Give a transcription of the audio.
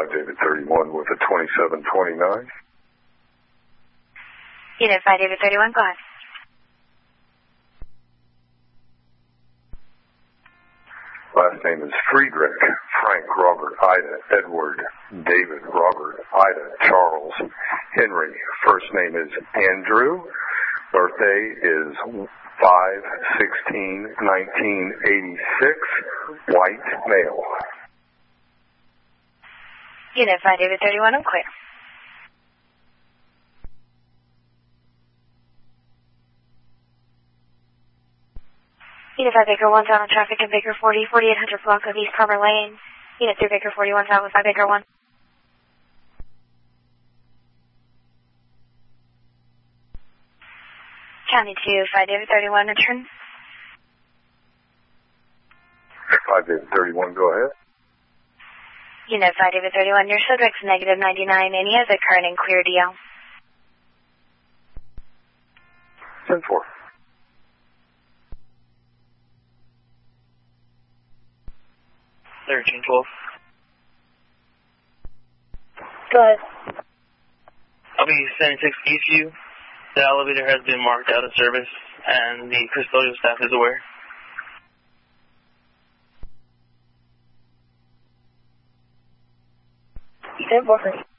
David 31 with a 2729. Unit 5 David 31, go ahead. Last name is Friedrich, Frank, Robert, Ida, Edward, David, Robert, Ida, Charles, Henry. First name is Andrew. Birthday is 5/16/1986. White male. Unit 5 David 31, I'm clear. Unit 5 Baker 1 down on traffic in Baker 40, 4800 block of East Palmer Lane. Unit 3 Baker 41 down with 5 Baker 1. County 2, 5 David 31, return. 5 David 31, go ahead. Unit 5 David 31, your subject's negative 99 and he has a current and clear DL. 10-4. Go ahead. I'll be sending 6 Eastview. The elevator has been marked out of service, and the custodial staff is aware. 10-4.